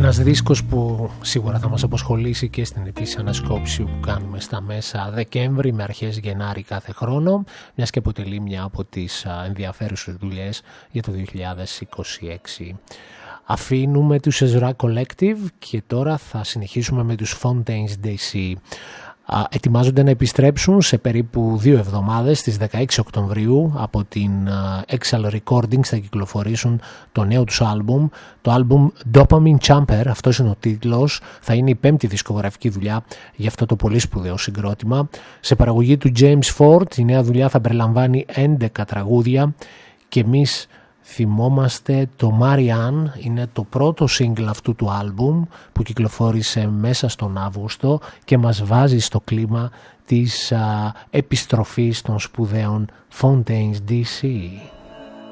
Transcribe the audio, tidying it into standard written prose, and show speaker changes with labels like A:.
A: Ένας δίσκος που σίγουρα θα μας απασχολήσει και στην ετήσια ανασκόπηση που κάνουμε στα μέσα Δεκέμβρη με αρχές Γενάρη κάθε χρόνο, μιας και αποτελεί μια από τις ενδιαφέρουσες δουλειές για το 2026. Αφήνουμε τους Ezra Collective και τώρα θα συνεχίσουμε με τους Fontaines DC. Ετοιμάζονται να επιστρέψουν σε περίπου 2 εβδομάδες, στις 16 Οκτωβρίου από την Exhale Recordings θα κυκλοφορήσουν το νέο τους άλμπουμ, το άλμπουμ Dopamine Champer, αυτός είναι ο τίτλος, θα είναι η 5η δισκογραφική δουλειά για αυτό το πολύ σπουδαίο συγκρότημα. Σε παραγωγή του James Ford, η νέα δουλειά θα περιλαμβάνει 11 τραγούδια και εμείς θυμόμαστε το Marianne, είναι το πρώτο single αυτού του άλμπουμ που κυκλοφόρησε μέσα στον Αύγουστο και μας βάζει στο κλίμα της επιστροφής των σπουδαίων Fontaines DC.